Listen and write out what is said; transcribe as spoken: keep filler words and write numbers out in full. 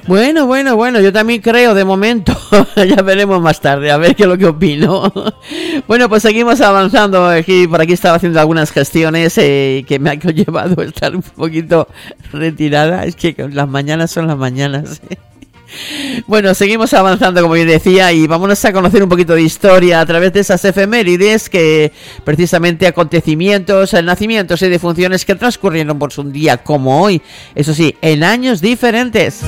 Bueno, bueno, bueno, yo también creo de momento. Ya veremos más tarde, a ver qué es lo que opino. Bueno, pues seguimos avanzando. Aquí, por aquí estaba haciendo algunas gestiones eh, que me han llevado a estar un poquito retirada. Es que las mañanas son las mañanas. ¿eh? Bueno, seguimos avanzando, como yo decía, y vámonos a conocer un poquito de historia a través de esas efemérides que precisamente acontecimientos, nacimientos y defunciones que transcurrieron por un día como hoy, eso sí, en años diferentes.